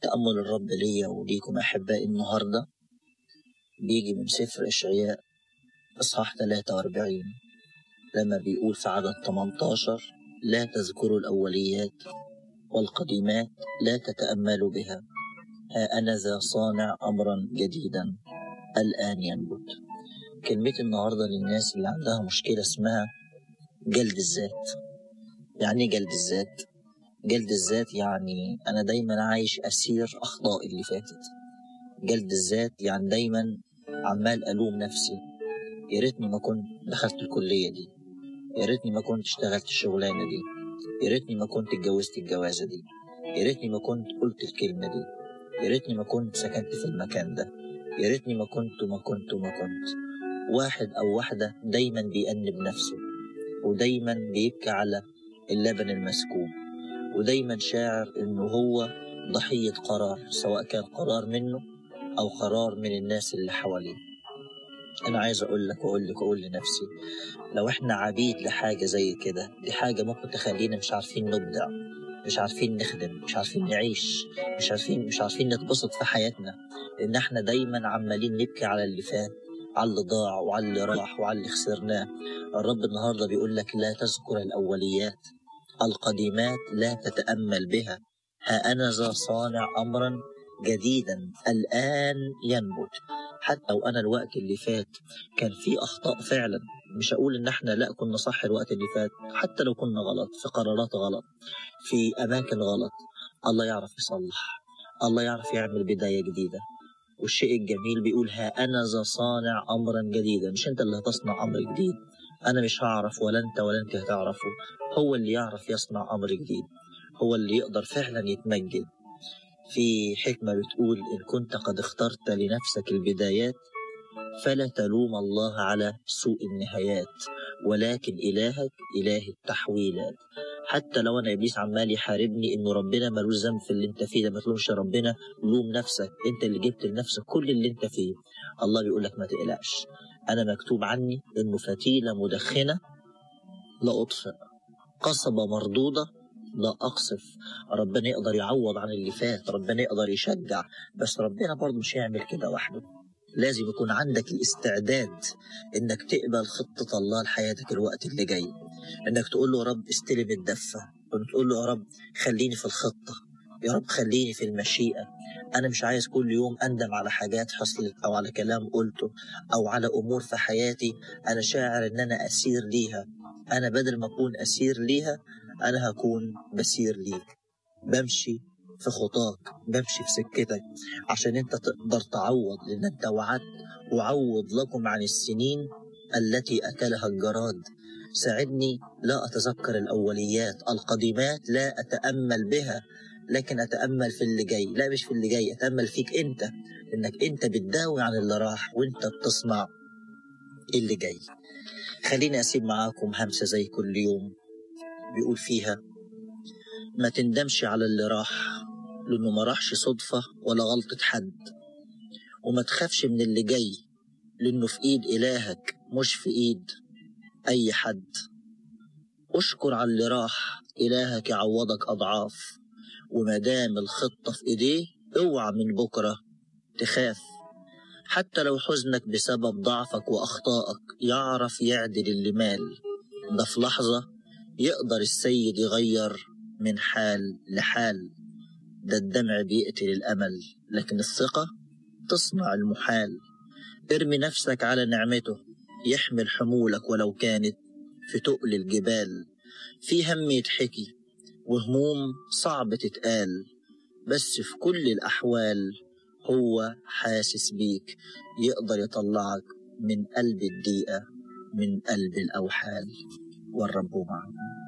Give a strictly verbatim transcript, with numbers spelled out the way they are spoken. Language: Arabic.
تأمل الرب ليا وليكم أحبائي النهاردة بيجي من سفر إشعياء إصحاح ثلاثة وأربعين لما بيقول في عدد ثمانية عشر: لا تذكروا الأوليات والقديمات لا تتأملوا بها، ها أنا ذا صانع أمرا جديدا الآن ينبت. كلمتي النهاردة للناس اللي عندها مشكلة اسمها جلد الذات. يعني جلد الذات؟ جلد الذات يعني أنا دايما عايش أسير أخطائي اللي فاتت. جلد الذات يعني دايما عمال ألوم نفسي، يا ريتني ما كنت دخلت الكلية دي، يا ريتني ما كنت اشتغلت الشغلانة دي، يا ريتني ما كنت اتجوزت الجوازة دي، يا ريتني ما كنت قلت الكلمة دي، يا ريتني ما كنت سكنت في المكان ده، يا ريتني ما كنت وما كنت وما كنت. واحد أو واحدة دايما بيأنب نفسه، ودايما بيبكي على اللبن المسكوب، ودايما شاعر إنه هو ضحية قرار، سواء كان قرار منه أو قرار من الناس اللي حواليه. أنا عايز أقول لك وأقول لك وأقول لنفسي، لو إحنا عبيد لحاجة زي كده، دي حاجة ممكن تخلينا مش عارفين نبدع، مش عارفين نخدم، مش عارفين نعيش، مش عارفين مش عارفين نتبسط في حياتنا، لأن إحنا دايما عمالين نبكي على اللي فات، على اللي ضاع وعلى اللي راح وعلى اللي خسرناه. الرب النهاردة بيقول لك لا تذكر الأوليات القديمات لا تتأمل بها، ها أنا ذا صانع أمرا جديدا الآن ينبت. حتى وأنا الوقت اللي فات كان في أخطاء فعلا، مش هقول إن احنا لا كنا صح الوقت اللي فات، حتى لو كنا غلط في قرارات غلط في أماكن غلط، الله يعرف يصلح، الله يعرف يعمل بداية جديدة. والشيء الجميل بيقول ها أنا ذا صانع أمرا جديدا. مش أنت اللي هتصنع أمر جديد، أنا مش هعرف ولا أنت ولا أنت هتعرفه، هو اللي يعرف يصنع أمر جديد، هو اللي يقدر فعلا يتمجد. في حكمة بتقول إن كنت قد اخترت لنفسك البدايات فلا تلوم الله على سوء النهايات، ولكن إلهك إله التحويلات. حتى لو أنا إبليس عمال يحاربني إنه ربنا ملوش ذنب في اللي أنت فيه ده، ما تلومش ربنا، لوم نفسك، أنت اللي جبت لنفسك كل اللي أنت فيه. الله بيقول لك ما تقلقش، أنا مكتوب عني إنه فتيلة مدخنة لا أطفئ، قصبة مردودة لا أقصف. ربنا يقدر يعوض عن اللي فات، ربنا يقدر يشجع، بس ربنا برضه مش هيعمل كده وحده. لازم يكون عندك الاستعداد انك تقبل خطة الله لحياتك الوقت اللي جاي، انك تقول له يا رب استلم الدفة، وتقول له يا رب خليني في الخطة، يا رب خليني في المشيئة. انا مش عايز كل يوم اندم على حاجات حصلت او على كلام قلته او على امور في حياتي انا شاعر ان انا اسير ليها. انا بدل ما اكون اسير ليها انا هكون بسير ليك، بمشي في خطاك، بمشي في سكتك عشان انت تقدر تعوض، لان انت وعدت وعوض لكم عن السنين التي اكلها الجراد. ساعدني لا اتذكر الاوليات القديمات لا اتامل بها، لكن اتامل في اللي جاي. لا مش في اللي جاي، اتامل فيك انت، انك انت بتداوي عن اللي راح وانت بتصنع اللي جاي. خليني اسيب معاكم همسة زي كل يوم بيقول فيها ما تندمش على اللي راح، لأنه ما راحش صدفة ولا غلطة حد، وما تخافش من اللي جاي لأنه في إيد إلهك مش في إيد أي حد. أشكر على اللي راح، إلهك يعوضك أضعاف، ومدام الخطة في إيديه اوعى من بكرة تخاف. حتى لو حزنك بسبب ضعفك وأخطائك يعرف يعدل اللي مال، ده في لحظة يقدر السيد يغير من حال لحال. ده الدمع بيقتل الأمل، لكن الثقة تصنع المحال. ارمي نفسك على نعمته يحمل حمولك ولو كانت في تقل الجبال. في هم يتحكي وهموم صعب تتقال، بس في كل الأحوال هو حاسس بيك، يقدر يطلعك من قلب الضيقة، من قلب الأوحال. والرب معك.